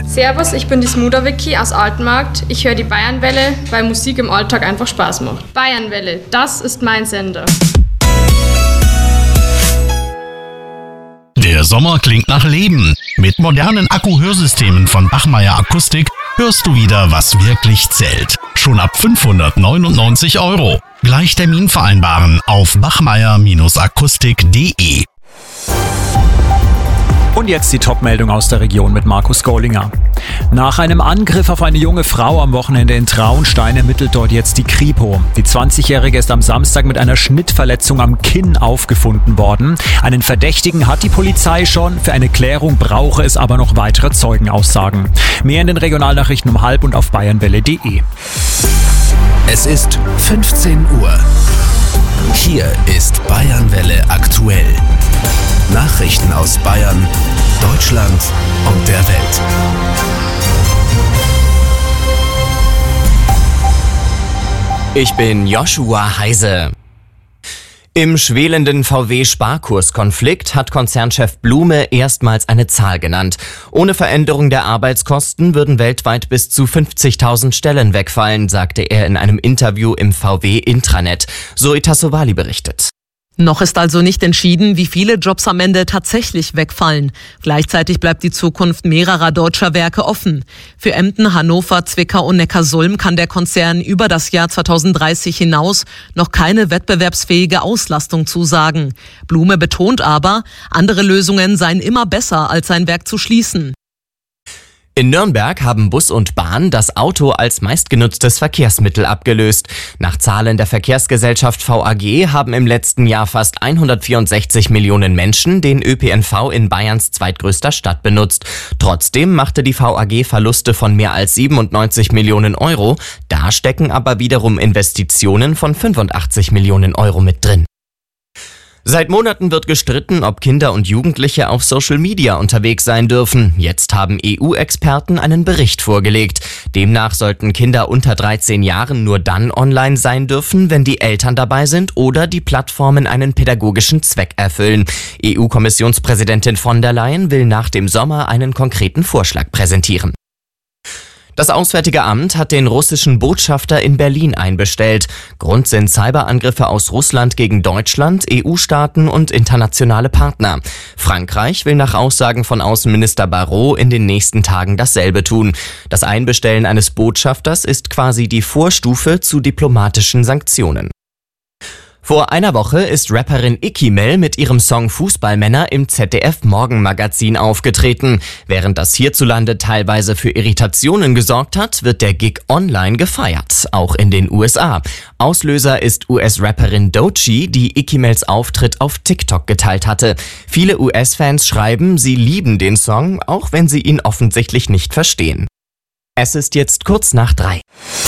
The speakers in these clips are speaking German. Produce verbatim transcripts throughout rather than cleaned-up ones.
Servus, ich bin die Smoother Vicky aus Altenmarkt. Ich höre die Bayernwelle, weil Musik im Alltag einfach Spaß macht. Bayernwelle, das ist mein Sender. Der Sommer klingt nach Leben. Mit modernen Akku-Hörsystemen von Bachmeier Akustik hörst du wieder, was wirklich zählt. Schon ab fünfhundertneunundneunzig Euro. Gleich Termin vereinbaren auf bachmeier akustik punkt de. Und jetzt die Top-Meldung aus der Region mit Markus Gollinger. Nach einem Angriff auf eine junge Frau am Wochenende in Traunstein ermittelt dort jetzt die Kripo. Die zwanzigjährige ist am Samstag mit einer Schnittverletzung am Kinn aufgefunden worden. Einen Verdächtigen hat die Polizei schon. Für eine Klärung brauche es aber noch weitere Zeugenaussagen. Mehr in den Regionalnachrichten um halb und auf bayernwelle punkt de. Es ist fünfzehn Uhr. Hier ist Bayernwelle aktuell. Nachrichten aus Bayern, Deutschland und der Welt. Ich bin Joshua Heise. Im schwelenden V W-Sparkurskonflikt hat Konzernchef Blume erstmals eine Zahl genannt. Ohne Veränderung der Arbeitskosten würden weltweit bis zu fünfzigtausend Stellen wegfallen, sagte er in einem Interview im V W-Intranet. Zoe Tassovali berichtet. Noch ist also nicht entschieden, wie viele Jobs am Ende tatsächlich wegfallen. Gleichzeitig bleibt die Zukunft mehrerer deutscher Werke offen. Für Emden, Hannover, Zwickau und Neckarsulm kann der Konzern über das Jahr zweitausenddreißig hinaus noch keine wettbewerbsfähige Auslastung zusagen. Blume betont aber, andere Lösungen seien immer besser, als sein Werk zu schließen. In Nürnberg haben Bus und Bahn das Auto als meistgenutztes Verkehrsmittel abgelöst. Nach Zahlen der Verkehrsgesellschaft V A G haben im letzten Jahr fast hundertvierundsechzig Millionen Menschen den Ö P N V in Bayerns zweitgrößter Stadt benutzt. Trotzdem machte die V A G Verluste von mehr als siebenundneunzig Millionen Euro. Da stecken aber wiederum Investitionen von fünfundachtzig Millionen Euro mit drin. Seit Monaten wird gestritten, ob Kinder und Jugendliche auf Social Media unterwegs sein dürfen. Jetzt haben E U-Experten einen Bericht vorgelegt. Demnach sollten Kinder unter dreizehn Jahren nur dann online sein dürfen, wenn die Eltern dabei sind oder die Plattformen einen pädagogischen Zweck erfüllen. E U-Kommissionspräsidentin von der Leyen will nach dem Sommer einen konkreten Vorschlag präsentieren. Das Auswärtige Amt hat den russischen Botschafter in Berlin einbestellt. Grund sind Cyberangriffe aus Russland gegen Deutschland, E U-Staaten und internationale Partner. Frankreich will nach Aussagen von Außenminister Barrot in den nächsten Tagen dasselbe tun. Das Einbestellen eines Botschafters ist quasi die Vorstufe zu diplomatischen Sanktionen. Vor einer Woche ist Rapperin Ikimel mit ihrem Song Fußballmänner im Z D F-Morgenmagazin aufgetreten. Während das hierzulande teilweise für Irritationen gesorgt hat, wird der Gig online gefeiert, auch in den U S A. Auslöser ist U S-Rapperin Doechii, die Ikimels Auftritt auf TikTok geteilt hatte. Viele U S-Fans schreiben, sie lieben den Song, auch wenn sie ihn offensichtlich nicht verstehen. Es ist jetzt kurz nach drei.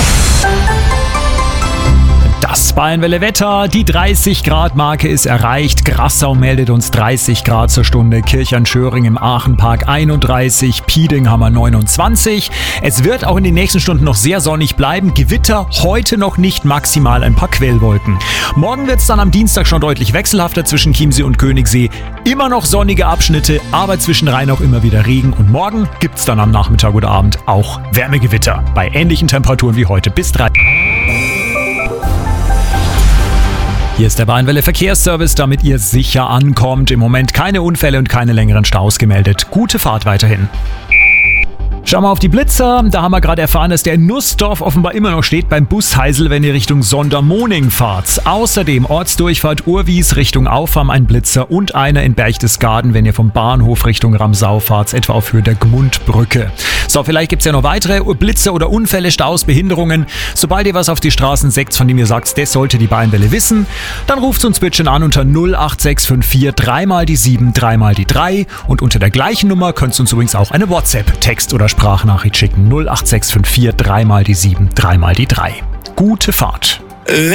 Das Bayernwelle Wetter, die dreißig Grad Marke ist erreicht. Grassau meldet uns dreißig Grad zur Stunde, Kirchern-Schöring im Aachenpark einunddreißig, Pieding haben wir neunundzwanzig. Es wird auch in den nächsten Stunden noch sehr sonnig bleiben. Gewitter heute noch nicht, maximal ein paar Quellwolken. Morgen wird es dann am Dienstag schon deutlich wechselhafter zwischen Chiemsee und Königssee. Immer noch sonnige Abschnitte, aber zwischenrein auch immer wieder Regen. Und morgen gibt es dann am Nachmittag oder Abend auch Wärmegewitter. Bei ähnlichen Temperaturen wie heute bis drei. Hier ist der Bayernwelle Verkehrsservice, damit ihr sicher ankommt. Im Moment keine Unfälle und keine längeren Staus gemeldet. Gute Fahrt weiterhin. Schauen wir auf die Blitzer. Da haben wir gerade erfahren, dass der in Nussdorf offenbar immer noch steht beim Busheisel, wenn ihr Richtung Sondermoning fahrt. Außerdem Ortsdurchfahrt Urwies Richtung Aufarm ein Blitzer und einer in Berchtesgaden, wenn ihr vom Bahnhof Richtung Ramsau fahrt, etwa auf Höhe der Gmundbrücke. So, vielleicht gibt es ja noch weitere Blitzer oder Unfälle, Staus, Behinderungen. Sobald ihr was auf die Straßen seht, von dem ihr sagt, das sollte die Bayernwelle wissen, dann ruft uns bitte an unter null acht sechs fünf vier drei mal die sieben, drei mal die drei und unter der gleichen Nummer könnt ihr uns übrigens auch eine WhatsApp, Text oder Sprachnachricht schicken. null acht sechs fünf vier drei mal die sieben, drei mal die drei. Gute Fahrt.